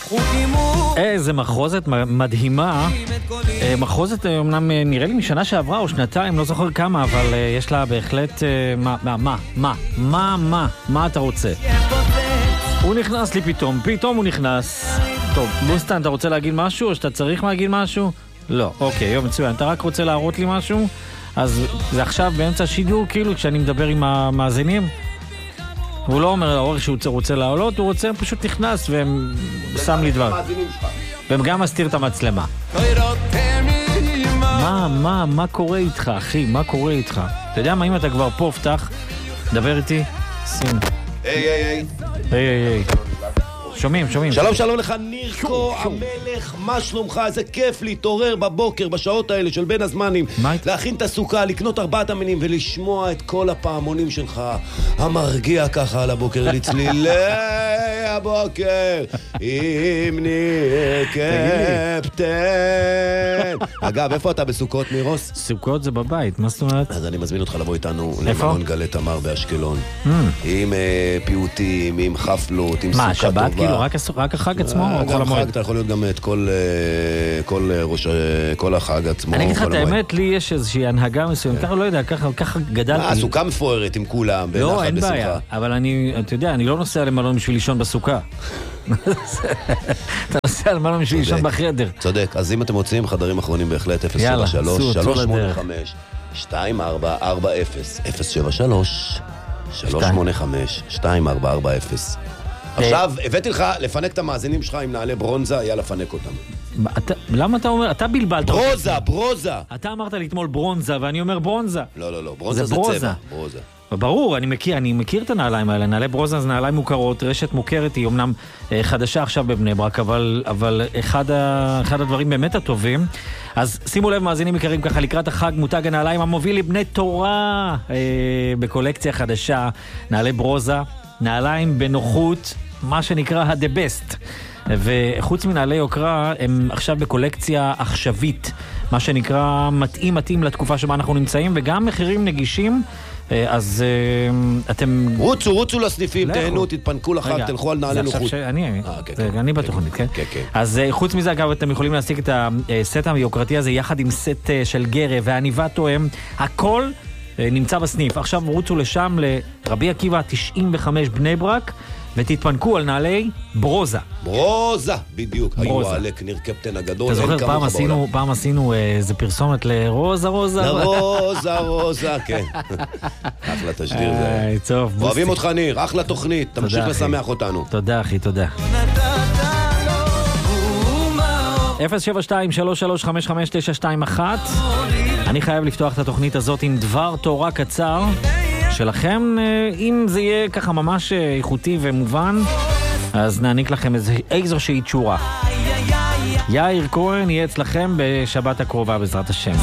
איזה מחוזת מדהימה. מחוזת אמנם נראה לי משנה שעברה או שנתיים, לא זוכר כמה, אבל יש לה בהחלט מה אתה רוצה? הוא נכנס לי פתאום הוא נכנס. טוב, בוסטן, אתה רוצה להגיד משהו או שאתה צריך להגיד משהו? לא, אוקיי, יום מצוין. אתה רק רוצה להראות לי משהו? אז זה עכשיו באמצע שידור, כאילו כשאני מדבר עם המאזינים. הוא לא אומר לאורך שהוא רוצה לעלות, הוא רוצה, פשוט נכנס ושם לי דבר. והם גם מסתיר את המצלמה. מה קורה איתך, אחי? מה קורה איתך? אתה יודע מה, אם אתה כבר פה, פתח, דבר איתי, שים. היי. שומעים. שלום לך נירקו המלך, מה שלומך? איזה כיף להתעורר בבוקר בשעות האלה של בין הזמנים, להכין את הסוכה, לקנות 4 המינים ולשמוע את כל הפעמונים שלך המרגיע ככה על הבוקר לצלילי הבוקר עם ניר קפטן. אגב, איפה אתה בסוכות, נירוס? סוכות זה בבית, מה זאת אומרת? אז אני מזמין אותך לבוא איתנו למעון גלי תמר באשקלון, עם פיוטים, עם חפלות, עם סוכה טובה. מה, שבת? רק החג עצמו? גם חג, אתה יכול להיות גם את כל החג עצמו. אני אגיד לך את האמת, לי יש איזושהי הנהגה מסוים, ככה לא יודע, ככה גדלתי. סוכה מפוארת עם כולם, לא, אין בעיה, אבל אתה יודע, אני לא נוסע למלון בשביל לישון בסוכה. אתה נוסע למלון בשביל לישון בחדר. צודק, אז אם אתם מוצאים חדרים אחרונים בהחלט, 073 385 2440 073 385 2440. עכשיו, הבאתי לך לפנק את המאזינים שלך עם נעלי ברונזה, יאללה, פנק אותם. למה אתה אומר? אתה בלבלת. ברוזה. אתה אמרת לי אתמול ברונזה, ואני אומר ברונזה. לא, ברונזה זה צבע. ברוזה. ברור, אני מכיר את הנעליים האלה. נעלי ברונזה זה נעליים מוכרות, רשת מוכרת, היא אמנם חדשה עכשיו בבני ברק, אבל אחד הדברים באמת הטובים. אז שימו לב, מאזינים יקרים, ככה לקראת החג, מותג הנעליים המוביל לבני תורה בקולקציה חדשה, נעלי ברוזה, נעליים בנוחות, מה שנקרא ה-the best. וחוץ מנעלי יוקרה, הם עכשיו בקולקציה עכשווית, מה שנקרא מתאים לתקופה שבה אנחנו נמצאים, וגם מחירים נגישים. אז אתם... רוצו לסניפים, תהנו, תתפנקו לחג, תלכו על נעלי נוחות. אני בתוכנית, כן? אז חוץ מזה, אגב, אתם יכולים להשיג את הסט היוקרתי הזה יחד עם סט של גרב ועניבה תואם, הכל נמצא בסניף. עכשיו רוצו לשם לרבי עקיבא 95 בני ברק, ותתפנקו על נעלי ברוזה. ברוזה, בדיוק. היו העלק, ניר קפטן הגדול. אתה זוכר, פעם עשינו איזה פרסומת לרוזה. לרוזה, כן. אחלה תשדיר זה. טוב. אוהבים אותך ניר, אחלה תוכנית. תמשיך לשמח אותנו. תודה אחי, תודה. 072-3355921. אני חייב לפתוח את התוכנית הזאת עם דבר תורה קצר שלכם. אם זה יהיה ככה ממש איכותי ומובן, אז נעניק לכם איזושהי תשורה. יאיר כהן יהיה אצלכם בשבת הקרובה בעזרת השם.